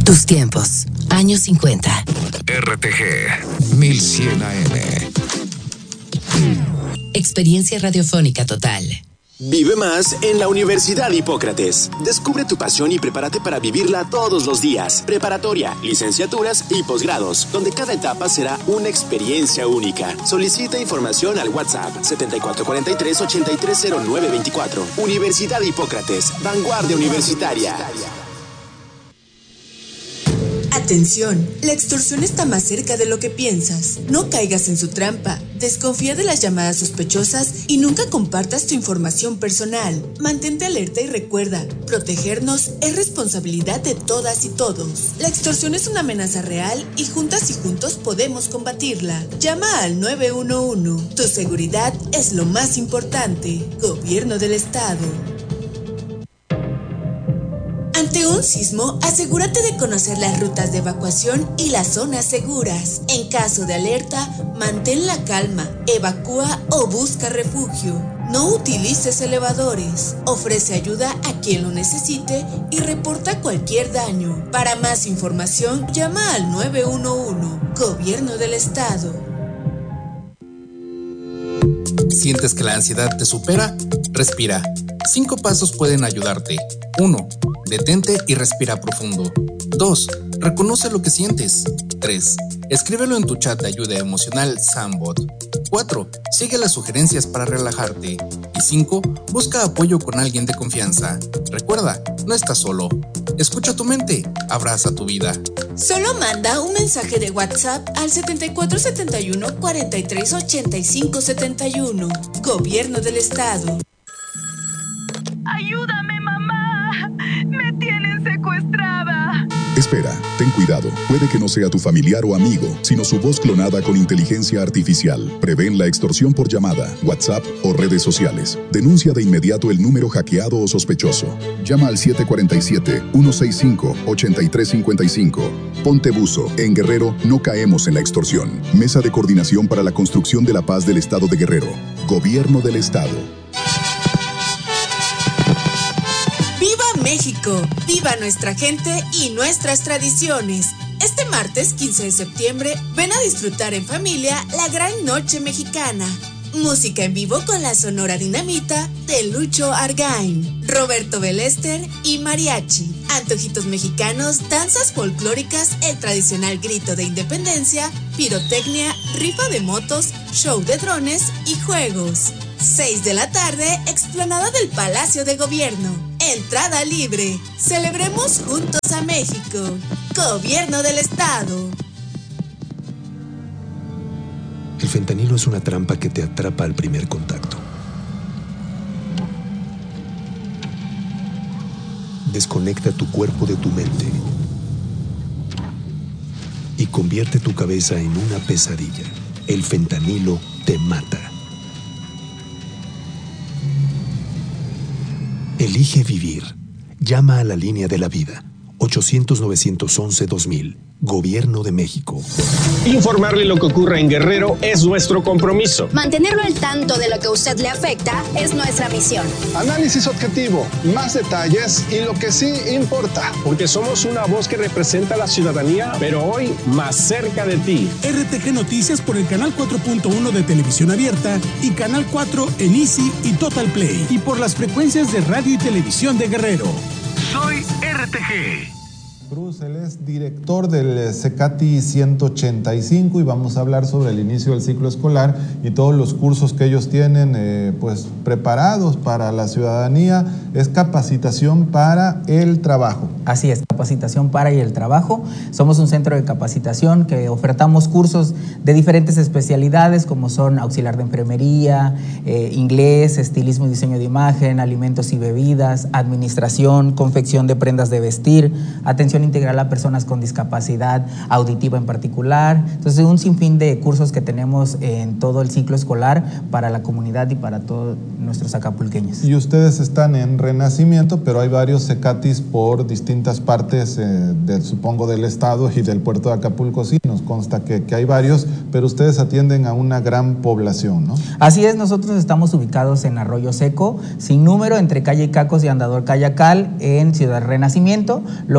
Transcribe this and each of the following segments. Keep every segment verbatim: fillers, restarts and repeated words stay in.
Tus tiempos, años cincuenta. R T G mil cien A M. Experiencia radiofónica total. Vive más en la Universidad Hipócrates. Descubre tu pasión y prepárate para vivirla todos los días. Preparatoria, licenciaturas y posgrados, donde cada etapa será una experiencia única. Solicita información al WhatsApp setenta y cuatro cuarenta y tres, ochenta y tres cero nueve veinticuatro. Universidad Hipócrates, vanguardia universitaria. Atención, la extorsión está más cerca de lo que piensas. No caigas en su trampa. Desconfía de las llamadas sospechosas y nunca compartas tu información personal. Mantente alerta y recuerda, protegernos es responsabilidad de todas y todos. La extorsión es una amenaza real y juntas y juntos podemos combatirla. Llama al nueve uno uno. Tu seguridad es lo más importante. Gobierno del Estado. Ante un sismo, asegúrate de conocer las rutas de evacuación y las zonas seguras. En caso de alerta, mantén la calma, evacúa o busca refugio. No utilices elevadores. Ofrece ayuda a quien lo necesite y reporta cualquier daño. Para más información, llama al nueve uno uno. Gobierno del Estado. ¿Sientes que la ansiedad te supera? Respira. Cinco pasos pueden ayudarte. uno. Detente y respira profundo. dos. Reconoce lo que sientes. tres. Escríbelo en tu chat de ayuda emocional Sambot. cuatro. Sigue las sugerencias para relajarte. Y cinco. Busca apoyo con alguien de confianza. Recuerda, no estás solo. Escucha tu mente, abraza tu vida. Solo manda un mensaje de WhatsApp al setenta y cuatro setenta y uno, cuarenta y tres, ochenta y cinco setenta y uno. Gobierno del Estado. ¡Ayúdame, mamá! ¡Me tienen secuestrada! Espera, ten cuidado. Puede que no sea tu familiar o amigo, sino su voz clonada con inteligencia artificial. Prevén la extorsión por llamada, WhatsApp o redes sociales. Denuncia de inmediato el número hackeado o sospechoso. Llama al siete cuatro siete, uno seis cinco, ocho tres cinco cinco. Ponte buzo. En Guerrero no caemos en la extorsión. Mesa de Coordinación para la Construcción de la Paz del Estado de Guerrero. Gobierno del Estado. ¡Viva México! ¡Viva nuestra gente y nuestras tradiciones! Este martes quince de septiembre, ven a disfrutar en familia la Gran Noche Mexicana. Música en vivo con la Sonora Dinamita de Lucho Argain, Roberto Belester y Mariachi. Antojitos mexicanos, danzas folclóricas, el tradicional grito de independencia, pirotecnia, rifa de motos, show de drones y juegos. seis de la tarde, explanada del Palacio de Gobierno. Entrada libre. Celebremos juntos a México. Gobierno del Estado. El fentanilo es una trampa que te atrapa al primer contacto. Desconecta tu cuerpo de tu mente y convierte tu cabeza en una pesadilla. El fentanilo te mata. Elige vivir. Llama a la línea de la vida. ochocientos, novecientos once, dos mil. Gobierno de México. Informarle lo que ocurre en Guerrero es nuestro compromiso. Mantenerlo al tanto de lo que a usted le afecta es nuestra misión. Análisis objetivo, más detalles y lo que sí importa. Porque somos una voz que representa a la ciudadanía, pero hoy más cerca de ti. R T G Noticias por el canal cuatro punto uno de Televisión Abierta y canal cuatro en Easy y Total Play. Y por las frecuencias de radio y televisión de Guerrero. Soy R T G. Cruz, él es director del CECATI ciento ochenta y cinco y vamos a hablar sobre el inicio del ciclo escolar y todos los cursos que ellos tienen eh, pues preparados para la ciudadanía. Es capacitación para el trabajo. Así es, capacitación para y el trabajo. Somos un centro de capacitación que ofertamos cursos de diferentes especialidades como son auxiliar de enfermería, eh, inglés, estilismo y diseño de imagen, alimentos y bebidas, administración, confección de prendas de vestir, atención integral a personas con discapacidad auditiva en particular. Entonces, un sinfín de cursos que tenemos en todo el ciclo escolar para la comunidad y para todos nuestros acapulqueños. Y ustedes están en Renacimiento, pero hay varios CECATIs por distintas partes, eh, del, supongo, del estado y del puerto de Acapulco. Sí, nos consta que, que hay varios, pero ustedes atienden a una gran población, ¿no? Así es, nosotros estamos ubicados en Arroyo Seco, sin número, entre calle Cacos y Andador Cayacal, en Ciudad Renacimiento, lo que es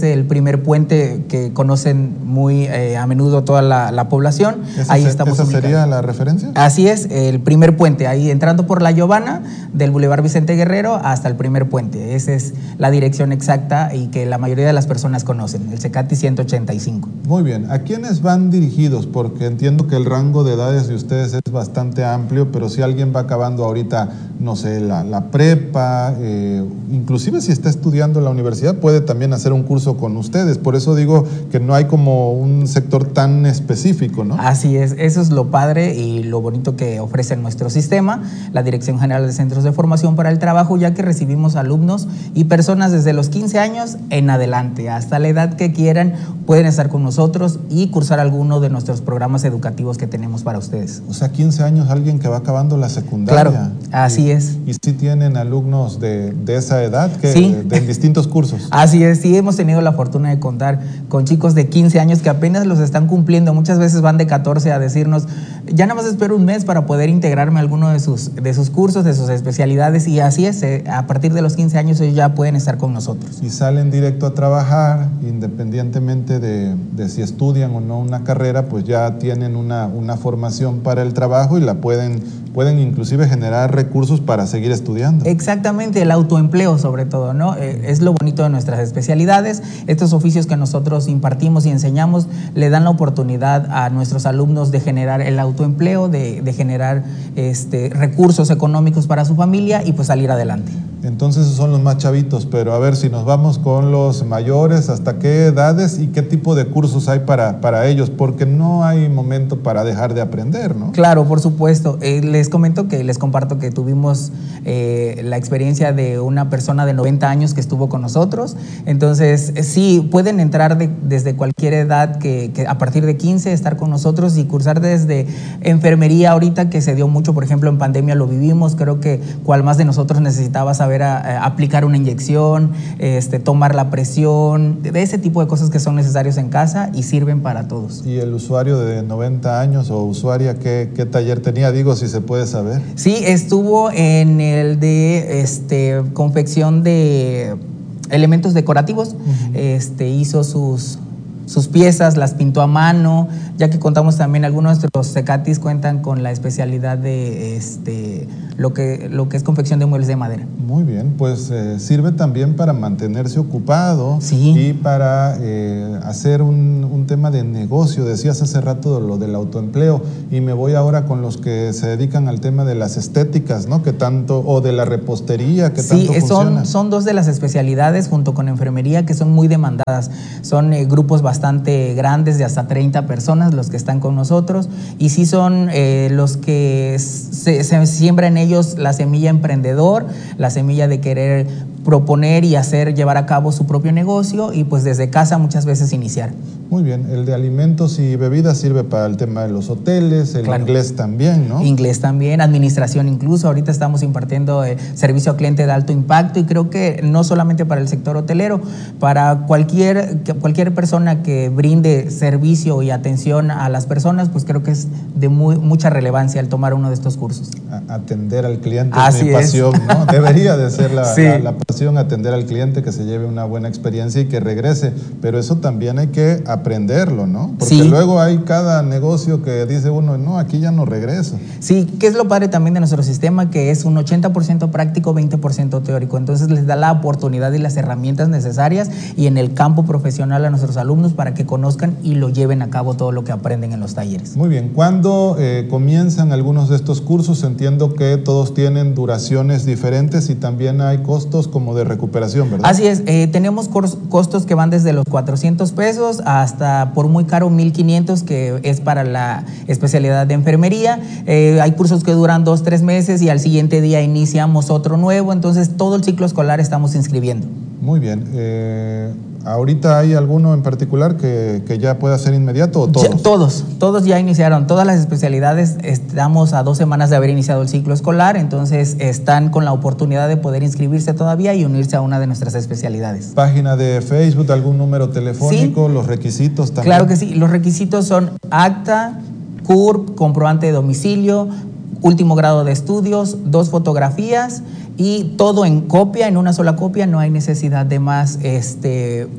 el primer puente que conocen muy eh, a menudo toda la, la población. Ahí se, estamos ¿Esa ubicados. sería la referencia? Así es, el primer puente, ahí entrando por La Giovana, del Boulevard Vicente Guerrero hasta el primer puente. Esa es la dirección exacta y que la mayoría de las personas conocen, el CECATI ciento ochenta y cinco. Muy bien, ¿a quiénes van dirigidos? Porque entiendo que el rango de edades de ustedes es bastante amplio, pero si alguien va acabando ahorita, no sé, la, la prepa, eh, inclusive si está estudiando en la universidad, puede también hacer un curso con ustedes. Por eso digo que no hay como un sector tan específico, ¿no? Así es, eso es lo padre y lo bonito que ofrece nuestro sistema, la Dirección General de Centros de Formación para el Trabajo, ya que recibimos alumnos y personas desde los quince años en adelante, hasta la edad que quieran, pueden estar con nosotros y cursar alguno de nuestros programas educativos que tenemos para ustedes. O sea, quince años, alguien que va acabando la secundaria. Claro, así y, es. ¿Y si tienen alumnos de, de esa edad que Sí. de, de distintos cursos? Así es, sí hemos tenido la fortuna de contar con chicos de quince años que apenas los están cumpliendo. Muchas veces van de catorce a decirnos, ya nada más espero un mes para poder integrarme a alguno de sus, de sus cursos, de sus especialidades, y así es, eh, a partir de los quince años ellos ya pueden estar con nosotros. Y salen directo a trabajar, independientemente de, de si estudian o no una carrera, pues ya tienen una, una formación para el trabajo y la pueden, pueden inclusive generar recursos para seguir estudiando. Exactamente, el autoempleo sobre todo, ¿no? Eh, es lo bonito de nuestras especialidades. Estos oficios que nosotros impartimos y enseñamos le dan la oportunidad a nuestros alumnos de generar el autoempleo, de, de generar este, recursos económicos para su familia y pues salir adelante. Entonces esos son los más chavitos, pero a ver si nos vamos con los mayores, ¿hasta qué edades y qué tipo de cursos hay para, para ellos? Porque no hay momento para dejar de aprender, ¿no? Claro, por supuesto. Eh, les comento que, les comparto que tuvimos eh, la experiencia de una persona de noventa años que estuvo con nosotros. Entonces, eh, sí, pueden entrar de, desde cualquier edad, que, que a partir de quince, estar con nosotros y cursar desde enfermería ahorita, que se dio mucho, por ejemplo, en pandemia lo vivimos. Creo que cual más de nosotros necesitaba saber a, a aplicar una inyección, este, tomar la presión, de ese tipo de cosas que son necesarios en casa y sirven para todos. ¿Y el usuario de noventa años o usuaria qué, qué taller tenía? Digo, si se puede saber. Sí, estuvo en el de este, confección de elementos decorativos. Uh-huh. este, hizo sus... sus piezas, las pintó a mano, ya que contamos también, algunos de nuestros CECATIs cuentan con la especialidad de este, lo, que, lo que es confección de muebles de madera. Muy bien, pues eh, sirve también para mantenerse ocupado, sí, y para eh, hacer un, un tema de negocio. Decías hace rato lo del autoempleo, y me voy ahora con los que se dedican al tema de las estéticas, ¿no? Que tanto, o de la repostería, que sí, tanto funciona. Son, son dos de las especialidades junto con enfermería que son muy demandadas. Son eh, grupos bastante bastante grandes, de hasta treinta personas los que están con nosotros, y sí son eh, los que se, se siembra en ellos la semilla emprendedor, la semilla de querer proponer y hacer, llevar a cabo su propio negocio, y pues desde casa muchas veces iniciar. Muy bien, el de alimentos y bebidas sirve para el tema de los hoteles, el claro. inglés también, ¿no? Inglés también, administración incluso. Ahorita estamos impartiendo eh, servicio al cliente de alto impacto, y creo que no solamente para el sector hotelero, para cualquier, cualquier persona que brinde servicio y atención a las personas, pues creo que es de muy, mucha relevancia el tomar uno de estos cursos. A atender al cliente Así es mi pasión, es. ¿no? Debería de ser la, sí. la, la pasión, atender al cliente, que se lleve una buena experiencia y que regrese, pero eso también hay que aprenderlo, ¿no? Porque sí. luego hay cada negocio que dice uno, no, aquí ya no regreso. Sí, que es lo padre también de nuestro sistema, que es un ochenta por ciento práctico, veinte por ciento teórico. Entonces les da la oportunidad y las herramientas necesarias y en el campo profesional a nuestros alumnos para que conozcan y lo lleven a cabo todo lo que aprenden en los talleres. Muy bien, ¿cuándo eh, comienzan algunos de estos cursos? Entiendo que todos tienen duraciones diferentes y también hay costos como de recuperación, ¿verdad? Así es, eh, tenemos costos que van desde los cuatrocientos pesos hasta por muy caro mil quinientos, que es para la especialidad de enfermería. Eh, hay cursos que duran dos, tres meses y al siguiente día iniciamos otro nuevo, entonces todo el ciclo escolar estamos inscribiendo. Muy bien. Eh, ¿Ahorita hay alguno en particular que, que ya pueda ser inmediato o todos? Ya, todos, todos ya iniciaron, todas las especialidades. Estamos a dos semanas de haber iniciado el ciclo escolar, entonces están con la oportunidad de poder inscribirse todavía y unirse a una de nuestras especialidades. ¿Página de Facebook, algún número telefónico, sí, los requisitos también? Claro que sí, los requisitos son acta, C U R P, comprobante de domicilio, último grado de estudios, dos fotografías y todo en copia, en una sola copia. No hay necesidad de más este,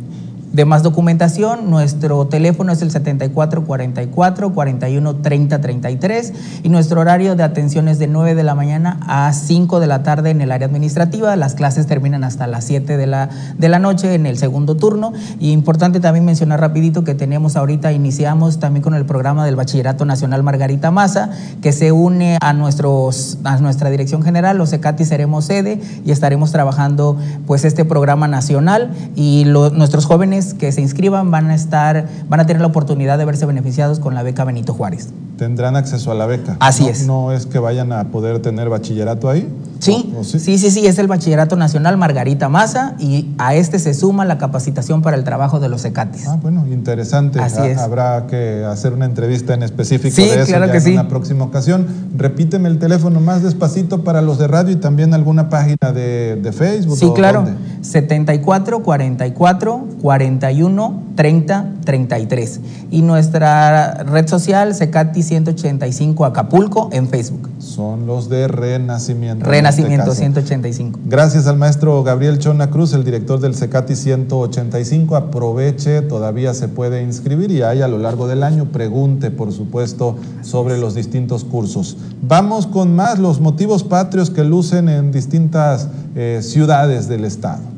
de más documentación, nuestro teléfono es el setenta y cuatro cuarenta y cuatro, cuarenta y uno, treinta, treinta y tres y nuestro horario de atención es de nueve de la mañana a cinco de la tarde en el área administrativa. Las clases terminan hasta las siete de la, de la noche en el segundo turno. Y importante también mencionar rapidito que tenemos ahorita, iniciamos también con el programa del Bachillerato Nacional Margarita Maza, que se une a, nuestros, a nuestra dirección general. Los CECATI seremos sede y estaremos trabajando pues este programa nacional, y lo, nuestros jóvenes que se inscriban van a estar, van a tener la oportunidad de verse beneficiados con la beca Benito Juárez. ¿Tendrán acceso a la beca? Así ¿No, es. ¿No es que vayan a poder tener bachillerato ahí? Sí, ¿O, o sí? sí, sí, sí, es el Bachillerato Nacional Margarita Maza, y a este se suma la capacitación para el trabajo de los CECATIs. Ah, bueno, interesante. Así es. Habrá que hacer una entrevista en específico sí, de eso claro ya que en sí. una próxima ocasión. Repíteme el teléfono más despacito para los de radio y también alguna página de, de Facebook. Sí, claro. ¿Dónde? setenta y cuatro cuarenta y cuatro, cuarenta y uno, treinta, treinta y tres. Y nuestra red social, CECATI ciento ochenta y cinco Acapulco, en Facebook. Son los de Renacimiento. Renacimiento en este ciento ochenta y cinco. Gracias al maestro Gabriel Chona Cruz, el director del CECATI ciento ochenta y cinco. Aproveche, todavía se puede inscribir y ahí a lo largo del año pregunte, por supuesto, sobre los distintos cursos. Vamos con más, los motivos patrios que lucen en distintas eh, ciudades del estado.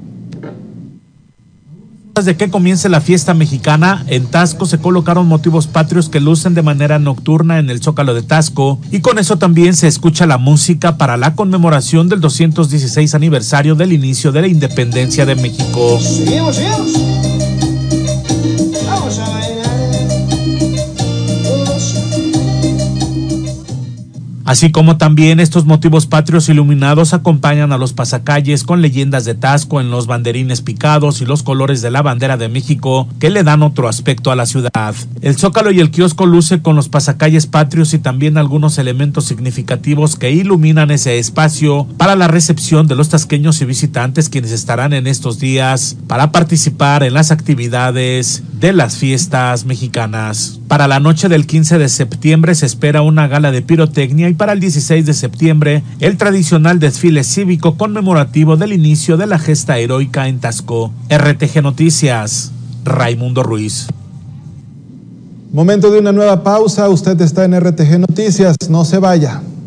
De que comience la fiesta mexicana, en Taxco se colocaron motivos patrios que lucen de manera nocturna en el Zócalo de Taxco, y con eso también se escucha la música para la conmemoración del doscientos dieciséis aniversario del inicio de la independencia de México. Seguimos, seguimos. Vamos a bailar. Así como también estos motivos patrios iluminados acompañan a los pasacalles con leyendas de Taxco en los banderines picados y los colores de la bandera de México que le dan otro aspecto a la ciudad. El Zócalo y el kiosco luce con los pasacalles patrios y también algunos elementos significativos que iluminan ese espacio para la recepción de los tasqueños y visitantes, quienes estarán en estos días para participar en las actividades de las fiestas mexicanas. Para la noche del quince de septiembre se espera una gala de pirotecnia, y para el dieciséis de septiembre el tradicional desfile cívico conmemorativo del inicio de la gesta heroica en Taxco. R T G Noticias, Raimundo Ruiz. Momento de una nueva pausa, usted está en R T G Noticias, no se vaya.